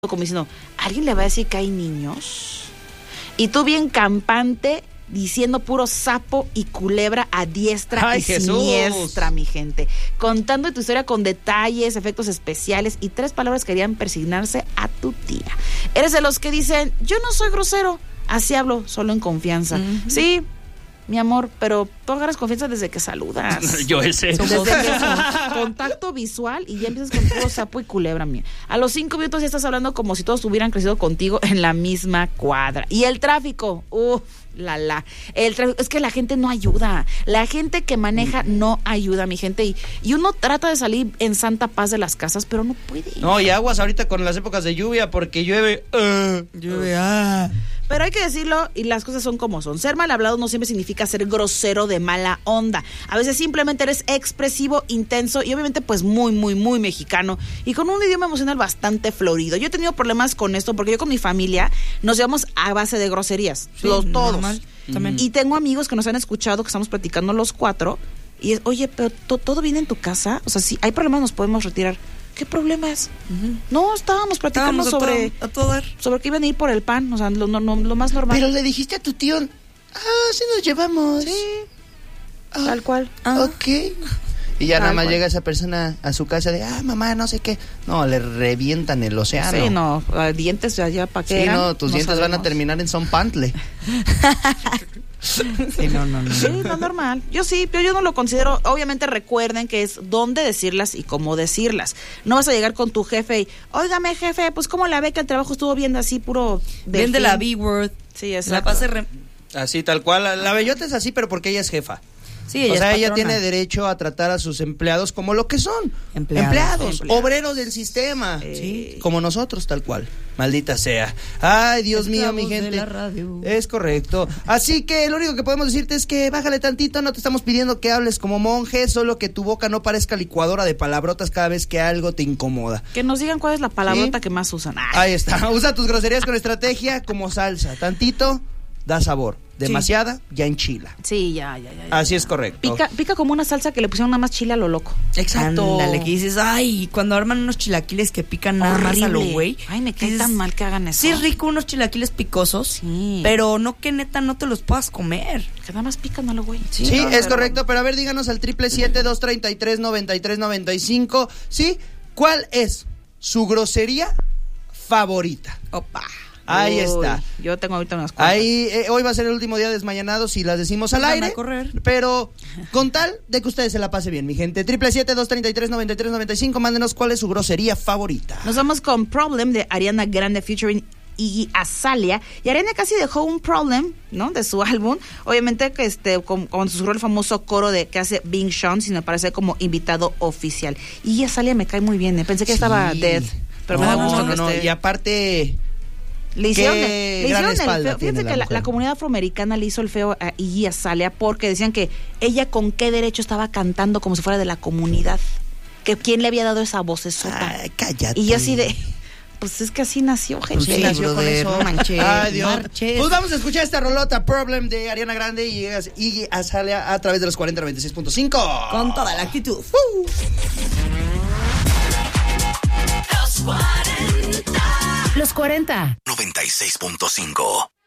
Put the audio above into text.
como diciendo, ¿alguien le va a decir que hay niños? Y tú bien campante diciendo puro sapo y culebra a diestra y siniestra, mi gente. Contando tu historia con detalles, efectos especiales y 3 palabras que querían persignarse a tu tía. Eres de los que dicen, yo no soy grosero, así hablo, solo en confianza. Sí, mi amor, pero tú agarras confianza desde que saludas. Yo ese. Desde que contacto visual y ya empiezas con todo sapo y culebra mía. A los 5 minutos ya estás hablando como si todos hubieran crecido contigo en la misma cuadra. Y el tráfico, el tráfico, es que la gente no ayuda. La gente que maneja no ayuda, mi gente. Y uno trata de salir en santa paz de las casas, pero no puede. No, y aguas ahorita con las épocas de lluvia, porque llueve. Pero hay que decirlo y las cosas son como son. Ser mal hablado no siempre significa ser grosero de mala onda. A veces simplemente eres expresivo, intenso y obviamente pues muy, muy, muy mexicano y con un idioma emocional bastante florido. Yo he tenido problemas con esto porque yo con mi familia nos llevamos a base de groserías. Sí, todos. También. Y tengo amigos que nos han escuchado, que estamos platicando los 4 y es, oye, pero ¿todo bien en tu casa? O sea, si hay problemas nos podemos retirar. ¿Qué problema es? No, estábamos platicando sobre que iban a ir por el pan, o sea, lo más normal. Pero le dijiste a tu tío, sí nos llevamos. Sí, tal cual. Ok. Y ya nada más llega esa persona a su casa de, mamá, no sé qué. No, le revientan el océano. Sí, no, dientes ya para qué. Sí, no, tus dientes van a terminar en Sonpantle. Sí, no. Sí, no normal. Yo no lo considero. Obviamente recuerden que es dónde decirlas y cómo decirlas. No vas a llegar con tu jefe y, óigame, jefe, pues cómo la ve que el trabajo estuvo bien así, puro bien de la B-word. Sí, exacto. La pase así, tal cual. La bellota es así, pero porque ella es jefa. Sí, ella tiene derecho a tratar a sus empleados como lo que son. Empleados. Obreros del sistema. Sí. Como nosotros, tal cual. Maldita sea. Ay, Dios mío, mi gente. Es correcto. Así que lo único que podemos decirte es que bájale tantito, no te estamos pidiendo que hables como monje, solo que tu boca no parezca licuadora de palabrotas cada vez que algo te incomoda. Que nos digan cuál es la palabrota que más usan. Ahí está. Usa tus groserías con estrategia como salsa. Tantito da sabor. Demasiada, ya enchila. Sí, ya. Así es correcto. Pica como una salsa que le pusieron nada más chile a lo loco. Exacto. Ándale, que dices, cuando arman unos chilaquiles que pican nada más a lo güey. Ay, me cae tan mal que hagan eso. Sí es rico unos chilaquiles picosos, pero no que neta no te los puedas comer. Que nada más pican a lo güey. Sí, es correcto, pero a ver, díganos al 777-233-9395, ¿sí? ¿Cuál es su grosería favorita? Opa. Ahí está. Yo tengo ahorita unas cuantas. Hoy va a ser el último día de Desmañanados y las decimos al aire. Pero con tal de que ustedes se la pase bien, mi gente. 777-233-9395. Mándenos cuál es su grosería favorita. Nos vamos con Problem de Ariana Grande featuring Iggy Azalea. Y Ariana casi dejó un Problem, ¿no? De su álbum. Obviamente que cuando susurró el famoso coro de que hace Bing Sean, sino parece como invitado oficial. Y Iggy Azalea me cae muy bien. Pensé que estaba dead. Pero me da gusto que esté. Y aparte... Le hicieron el feo. Fíjense que la comunidad afroamericana le hizo el feo a Iggy Azalea porque decían que ella con qué derecho estaba cantando como si fuera de la comunidad. Que quién le había dado esa vocesota. Ay, cállate. Y yo así de... Pues es que así nació, gente. Pues sí, nació brother. con eso, manches. Ay, Dios. Marches. Pues vamos a escuchar esta rolota Problem de Ariana Grande y Iggy Azalea a través de los 4096.5. Con toda la actitud. Los 40. 96.5.